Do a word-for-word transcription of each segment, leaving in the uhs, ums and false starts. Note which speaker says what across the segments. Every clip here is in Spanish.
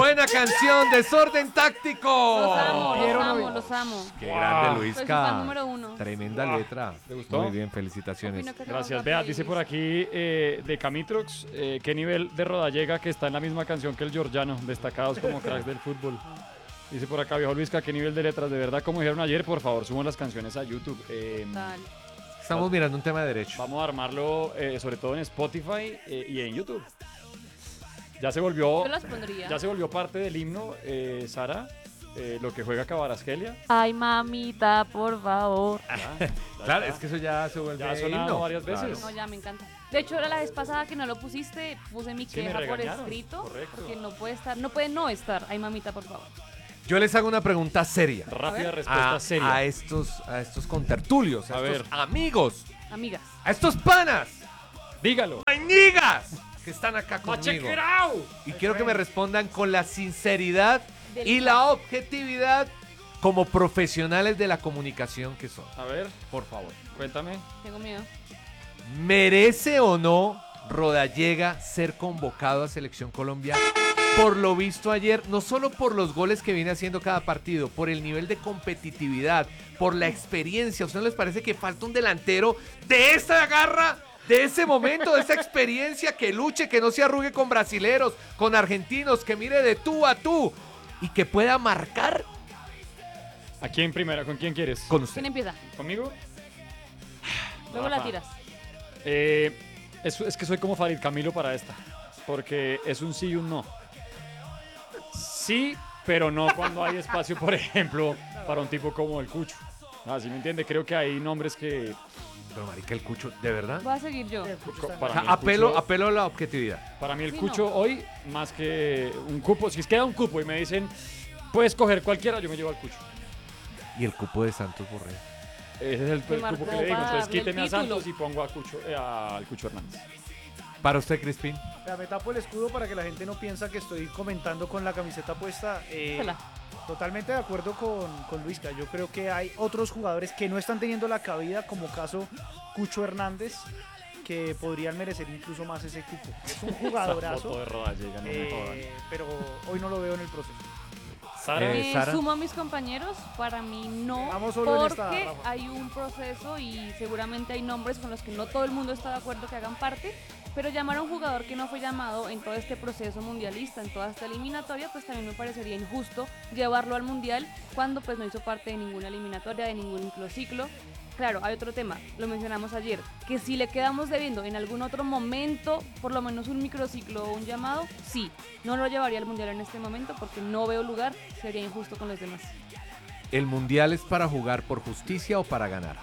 Speaker 1: Buena canción, Desorden Táctico.
Speaker 2: Los amo, los amo, los amo.
Speaker 1: Qué
Speaker 3: Wow.
Speaker 1: grande,
Speaker 2: Soy su
Speaker 1: Luisca.
Speaker 2: fan número uno.
Speaker 1: Tremenda
Speaker 3: Wow.
Speaker 1: letra.
Speaker 3: ¿Te gustó?
Speaker 1: Muy bien, felicitaciones.
Speaker 2: Opino que
Speaker 3: Gracias.
Speaker 2: hagamos
Speaker 3: Vea,
Speaker 2: la
Speaker 3: dice
Speaker 2: playlist.
Speaker 3: por aquí eh, de Camitrox, eh, qué nivel de rodallega que está en la misma canción que el Giorgiano, destacados como cracks del fútbol. Dice por acá, viejo Luisca, qué nivel de letras, de verdad, como dijeron ayer, por favor, suban las canciones a YouTube. Eh,
Speaker 2: Dale.
Speaker 1: Estamos mirando un tema de derecho.
Speaker 3: Vamos a armarlo eh, sobre todo en Spotify eh, y en YouTube. Ya se volvió,
Speaker 2: Yo las pondría.
Speaker 3: ya se volvió parte del himno, eh, Sara, eh, lo que juega Cabarasquelia.
Speaker 2: Ay, mamita, por favor.
Speaker 1: Claro, es que eso ya se vuelve
Speaker 3: Ya ha sonado
Speaker 1: himno.
Speaker 3: varias veces.
Speaker 1: Claro.
Speaker 2: No, ya me encanta. De hecho, era la vez pasada que no lo pusiste, puse mi
Speaker 3: Sí, me
Speaker 2: queja por
Speaker 3: regañaron,
Speaker 2: escrito.
Speaker 3: correcto.
Speaker 2: Porque no puede estar, no puede no estar. Ay, mamita, por favor.
Speaker 1: Yo les hago una pregunta seria.
Speaker 3: Rápida
Speaker 2: ver.
Speaker 3: respuesta
Speaker 1: A,
Speaker 3: seria.
Speaker 1: a estos, a estos contertulios, a,
Speaker 3: A
Speaker 1: estos
Speaker 3: ver.
Speaker 1: amigos,
Speaker 2: Amigas.
Speaker 1: a estos panas,
Speaker 3: Dígalo.
Speaker 1: amigas que están acá conmigo.
Speaker 3: out!
Speaker 1: Y quiero que me respondan con la sinceridad
Speaker 2: Del-
Speaker 1: y la objetividad como profesionales de la comunicación que son.
Speaker 3: A ver,
Speaker 1: Por favor.
Speaker 3: cuéntame.
Speaker 2: Tengo miedo.
Speaker 1: ¿Merece o no Rodallega ser convocado a Selección Colombia? Por lo visto ayer, no solo por los goles que viene haciendo cada partido, por el nivel de competitividad, por la experiencia. ¿A ustedes no les parece que falta un delantero de esa garra, de ese momento, de esa experiencia, que luche, que no se arrugue con brasileros, con argentinos, que mire de tú a tú y que pueda marcar
Speaker 3: ¿A quién primero? ¿Con quién quieres?
Speaker 1: con usted?
Speaker 2: ¿Quién empieza?
Speaker 3: ¿Conmigo?
Speaker 2: Luego la
Speaker 3: Rafa.
Speaker 2: tiras.
Speaker 3: Eh, es, es que soy como Farid Camilo para esta. Porque es un sí y un no. Sí, pero no cuando hay espacio, por ejemplo, para un tipo como el Cucho. Así me entiende. Creo que hay nombres que.
Speaker 1: Pero marica, el Cucho, ¿de verdad?
Speaker 2: Voy a seguir yo.
Speaker 3: co-
Speaker 1: O
Speaker 3: Para
Speaker 1: sea,
Speaker 3: mí el
Speaker 1: apelo,
Speaker 3: Cucho-
Speaker 1: apelo a la objetividad.
Speaker 3: Para mí el
Speaker 2: Sí,
Speaker 3: Cucho
Speaker 2: no.
Speaker 3: hoy, más que un cupo, si es que da un cupo y me dicen, puedes coger cualquiera, yo me llevo al Cucho.
Speaker 1: Y el cupo de Santos Borrell.
Speaker 3: Ese es el,
Speaker 2: Que
Speaker 3: el
Speaker 2: marcó
Speaker 3: cupo que le digo.
Speaker 2: para
Speaker 3: Entonces
Speaker 2: darle el
Speaker 3: quíteme a
Speaker 2: título.
Speaker 3: Santos y pongo a Cucho, eh, al Cucho Hernández.
Speaker 1: Para usted, Crispín.
Speaker 4: Vea, me tapo el escudo para que la gente no piensa que estoy comentando con la camiseta puesta. Eh,
Speaker 2: Hola.
Speaker 4: totalmente de acuerdo con, con Luisca. Yo creo que hay otros jugadores que no están teniendo la cabida, como caso Cucho Hernández, que podrían merecer incluso más ese cupo. Es un
Speaker 3: Esa foto
Speaker 4: jugadorazo,
Speaker 3: de Rodallega, no me jodan.
Speaker 4: eh, pero hoy no lo veo en el proceso.
Speaker 3: Sara,
Speaker 1: Eh,
Speaker 2: Me
Speaker 1: Sara.
Speaker 2: sumo a mis compañeros, para mí no,
Speaker 4: Vamos solo en
Speaker 2: porque
Speaker 4: esta, Rafa.
Speaker 2: hay un proceso y seguramente hay nombres con los que no todo el mundo está de acuerdo que hagan parte, pero llamar a un jugador que no fue llamado en todo este proceso mundialista, en toda esta eliminatoria, pues también me parecería injusto llevarlo al mundial cuando pues no hizo parte de ninguna eliminatoria, de ningún microciclo. Claro, hay otro tema, lo mencionamos ayer, que si le quedamos debiendo en algún otro momento, por lo menos un microciclo o un llamado, sí, no lo llevaría al mundial en este momento porque no veo lugar, sería injusto con los demás.
Speaker 1: ¿El mundial es para jugar por justicia o para ganar?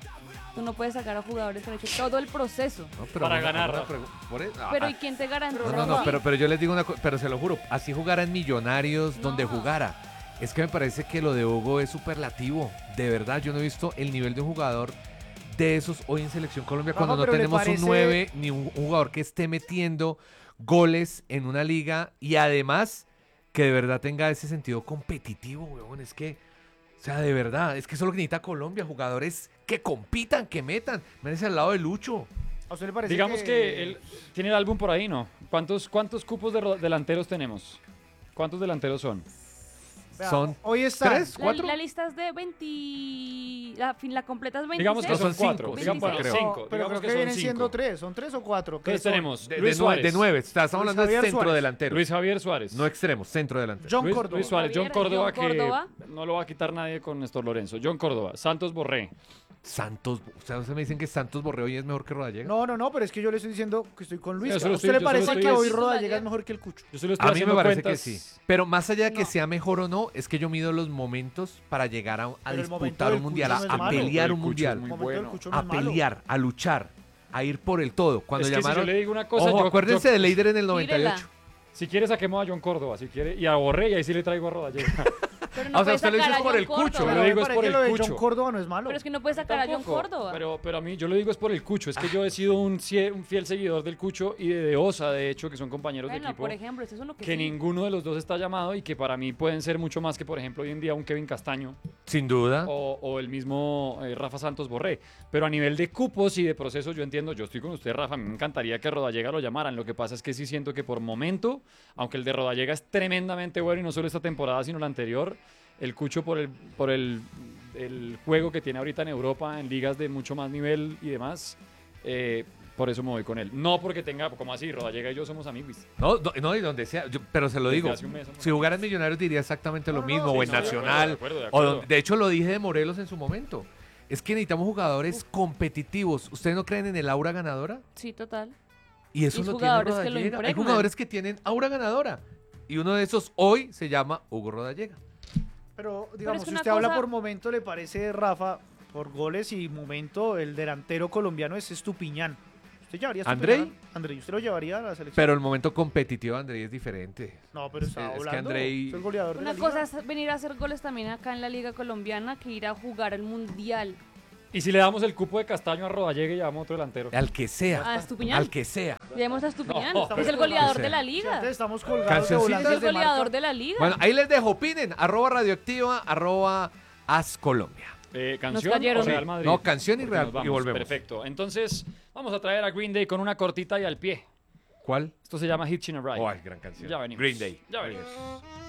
Speaker 2: Tú no puedes sacar a jugadores que han hecho todo el proceso.
Speaker 1: No, pero
Speaker 3: Para
Speaker 1: una-
Speaker 3: ganar,
Speaker 1: una
Speaker 3: Rafa.
Speaker 1: pregu- por eso-
Speaker 2: Pero
Speaker 1: ah,
Speaker 2: ¿y quién te garantiza?
Speaker 1: no, no, no,
Speaker 2: Sí.
Speaker 1: pero, pero yo les digo una cosa, pero se lo juro, así jugara en Millonarios, donde
Speaker 2: No.
Speaker 1: jugara. Es que me parece que lo de Hugo es superlativo. De verdad, yo no he visto el nivel de un jugador de esos hoy en Selección Colombia
Speaker 4: Rafa,
Speaker 1: cuando no
Speaker 4: pero ¿le
Speaker 1: tenemos
Speaker 4: parece-
Speaker 1: un nueve ni un jugador que esté metiendo goles en una liga y además que de verdad tenga ese sentido competitivo, weón. Es que, o sea, de verdad, es que eso es lo que necesita Colombia, jugadores que compitan, que metan. Merece al lado de Lucho.
Speaker 4: ¿A usted le parece
Speaker 3: digamos que él tiene el álbum por ahí, ¿no? ¿Cuántos, cuántos cupos de ro- delanteros tenemos? ¿Cuántos delanteros son?
Speaker 4: Vea,
Speaker 1: son
Speaker 4: hoy está
Speaker 1: tres,
Speaker 2: La,
Speaker 1: ¿cuatro?
Speaker 2: la lista es de veinte... La, fin- la completa es veintiséis.
Speaker 3: Digamos que
Speaker 1: No,
Speaker 3: son,
Speaker 1: son
Speaker 3: cuatro.
Speaker 1: cinco,
Speaker 3: Digamos,
Speaker 1: cinco,
Speaker 3: bueno,
Speaker 1: creo.
Speaker 3: cinco.
Speaker 4: pero
Speaker 3: Digamos
Speaker 4: creo
Speaker 3: que
Speaker 4: que,
Speaker 3: son
Speaker 4: vienen
Speaker 3: cinco.
Speaker 4: siendo tres, son tres o cuatro. ¿Qué
Speaker 3: Entonces
Speaker 4: son?
Speaker 3: tenemos
Speaker 1: De, de
Speaker 3: Luis
Speaker 1: nue-
Speaker 3: Suárez.
Speaker 1: de nueve, está- estamos
Speaker 4: Luis
Speaker 1: hablando de
Speaker 4: Javier
Speaker 1: centro
Speaker 4: Suárez.
Speaker 1: delantero.
Speaker 3: Luis Javier Suárez.
Speaker 1: No extremos, centro delantero.
Speaker 4: John
Speaker 3: Luis,
Speaker 4: Córdoba.
Speaker 3: Luis Suárez, John
Speaker 2: Javier,
Speaker 3: Córdoba,
Speaker 2: John Córdoba.
Speaker 3: que no lo va a quitar nadie con Néstor Lorenzo. John Córdoba, Santos Borré.
Speaker 1: Santos, o sea, ustedes me dicen que Santos Borré hoy es mejor que Rodallega.
Speaker 4: No, no, no, pero es que yo le estoy diciendo que estoy con Luis.
Speaker 3: Yo
Speaker 4: ¿A
Speaker 3: solo
Speaker 4: usted
Speaker 3: estoy-
Speaker 4: le
Speaker 3: yo
Speaker 4: parece
Speaker 3: solo
Speaker 4: que
Speaker 3: estoy-
Speaker 4: hoy
Speaker 2: es-
Speaker 4: Rodallega es mejor que el Cucho?
Speaker 3: Yo solo estoy
Speaker 1: A mí me
Speaker 3: haciendo
Speaker 1: parece
Speaker 3: cuentas.
Speaker 1: que sí. Pero más allá de que
Speaker 2: No.
Speaker 1: sea mejor o no, es que yo mido los momentos para llegar a, a
Speaker 4: Pero el momento
Speaker 1: disputar
Speaker 4: del
Speaker 1: un mundial, a,
Speaker 4: Cucho no es
Speaker 1: a
Speaker 4: malo.
Speaker 1: pelear
Speaker 3: El
Speaker 1: un
Speaker 3: Cucho
Speaker 1: mundial,
Speaker 3: es muy
Speaker 4: El momento del
Speaker 3: bueno.
Speaker 4: Cucho no
Speaker 1: a
Speaker 4: es malo.
Speaker 1: pelear, a luchar, a ir por el todo. Cuando
Speaker 3: Es que si
Speaker 1: llamaron,
Speaker 3: yo le digo una cosa,
Speaker 1: ojo,
Speaker 3: yo-
Speaker 1: acuérdense
Speaker 3: yo-
Speaker 1: de Leider en el noventa y ocho.
Speaker 2: Tírela.
Speaker 3: Si quiere saquemos a John Córdoba, si quiere, y a Borré, y ahí sí le traigo a Rodallega.
Speaker 2: Pero
Speaker 1: Ah, o sea,
Speaker 2: puedes
Speaker 1: usted lo
Speaker 2: sacar
Speaker 1: dice
Speaker 2: a
Speaker 1: por
Speaker 2: John
Speaker 1: el Cucho,
Speaker 2: Córdoba.
Speaker 3: yo
Speaker 4: Pero
Speaker 3: lo
Speaker 4: me
Speaker 3: digo es
Speaker 4: parece
Speaker 3: por
Speaker 4: que
Speaker 3: el
Speaker 4: lo de
Speaker 3: Cucho.
Speaker 4: John Córdoba no es malo.
Speaker 2: Pero es que no puedes sacar a John
Speaker 3: Tampoco,
Speaker 2: Córdoba.
Speaker 3: Pero, pero a mí, yo lo digo es por el Cucho. Es que yo he sido un, cie- un fiel seguidor del Cucho y de, de Osa, de hecho, que son compañeros de
Speaker 2: Bueno,
Speaker 3: equipo.
Speaker 2: por ejemplo, eso es uno que,
Speaker 3: Que
Speaker 2: sí.
Speaker 3: ninguno de los dos está llamado y que para mí pueden ser mucho más que, por ejemplo, hoy en día un Kevin Castaño
Speaker 1: Sin duda.
Speaker 3: o, o el mismo eh, Rafa Santos Borré. Pero a nivel de cupos y de procesos, yo entiendo, yo estoy con usted, Rafa, a mí me encantaría que Rodallega lo llamaran. Lo que pasa es que sí siento que por momento, aunque el de Rodallega es tremendamente bueno y no solo esta temporada, sino la anterior, el Cucho por el, por el, el juego que tiene ahorita en Europa, en ligas de mucho más nivel y demás, eh, por eso me voy con él. No porque tenga, como así, Rodallega y yo somos amigos.
Speaker 1: No, no, no, y donde sea, yo- pero se lo
Speaker 3: Desde
Speaker 1: digo.
Speaker 3: hace un mes somos
Speaker 1: Si jugara en Millonarios diría exactamente lo
Speaker 4: No, no,
Speaker 1: mismo,
Speaker 4: sí,
Speaker 1: o en
Speaker 4: no, de
Speaker 1: Nacional.
Speaker 3: acuerdo, de
Speaker 1: o
Speaker 3: acuerdo.
Speaker 1: donde- de hecho, lo dije de Morelos en su momento. Es que necesitamos jugadores competitivos. ¿Ustedes no creen en el aura ganadora?
Speaker 2: Sí, total.
Speaker 1: Y eso
Speaker 2: Y
Speaker 1: lo tiene
Speaker 2: jugadores que lo
Speaker 1: Rodallega. Hay
Speaker 2: impregnan.
Speaker 1: jugadores que tienen aura ganadora. Y uno de esos hoy se llama Hugo Rodallega.
Speaker 4: Pero, digamos,
Speaker 2: es que
Speaker 4: si
Speaker 2: una
Speaker 4: usted habla
Speaker 2: cosa-
Speaker 4: por momento, le parece, Rafa, por goles y momento, el delantero colombiano es Estupiñán. ¿Usted llevaría a
Speaker 1: ¿Andrei?
Speaker 4: Estupiñán? Andrei, ¿usted lo llevaría a la selección?
Speaker 1: Pero el momento competitivo de Andrés es diferente.
Speaker 4: no, pero está
Speaker 1: es que
Speaker 4: hablando.
Speaker 1: Andrei-
Speaker 4: es el goleador de
Speaker 2: Una
Speaker 4: la
Speaker 2: cosa
Speaker 4: liga.
Speaker 2: es venir a hacer goles también acá en la Liga Colombiana que ir a jugar el Mundial.
Speaker 3: Y si le damos el cupo de Castaño a Rodallega y llevamos otro delantero.
Speaker 1: Al que sea.
Speaker 2: ¿A Estupiñán?
Speaker 1: Al que sea.
Speaker 2: Llevemos a Estupiñán.
Speaker 3: No,
Speaker 2: es el goleador
Speaker 1: no.
Speaker 2: de la
Speaker 4: Si
Speaker 2: liga.
Speaker 4: antes estamos colgados de
Speaker 1: Cancioncita.
Speaker 2: Es
Speaker 4: volantes
Speaker 2: el
Speaker 4: de
Speaker 2: goleador
Speaker 4: marca.
Speaker 2: de la liga.
Speaker 1: Bueno, ahí les dejo. Opinen. Arroba radioactiva, arroba as Colombia.
Speaker 3: Eh, ¿Canción
Speaker 2: cayeron.
Speaker 3: o Real
Speaker 1: Sí.
Speaker 3: Madrid?
Speaker 1: No, canción y
Speaker 3: Porque
Speaker 1: Real-
Speaker 3: nos vamos.
Speaker 1: y volvemos.
Speaker 3: Perfecto. Entonces, vamos a traer a Green Day con una cortita y al pie.
Speaker 1: ¿Cuál?
Speaker 3: Esto se llama Hitchin' a Ride.
Speaker 1: Oh, ay, gran canción.
Speaker 3: Ya venimos.
Speaker 1: Green Day.
Speaker 3: Ya venimos.